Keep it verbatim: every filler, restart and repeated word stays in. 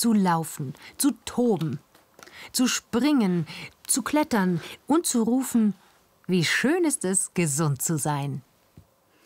zu laufen, zu toben, zu springen, zu klettern und zu rufen, wie schön ist es, gesund zu sein.